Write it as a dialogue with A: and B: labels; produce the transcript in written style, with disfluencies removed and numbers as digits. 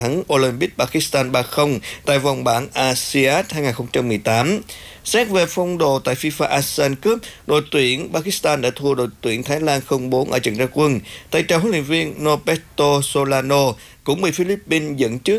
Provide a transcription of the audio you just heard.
A: thắng Olympic Pakistan 3-0 tại vòng bảng ASEAN 2018. Xét về phong độ tại FIFA ASEAN Cup, đội tuyển Pakistan đã thua đội tuyển Thái Lan 0-4 ở trận ra quân. Thầy trò huấn luyện viên Norberto Solano cũng bị Philippines dẫn trước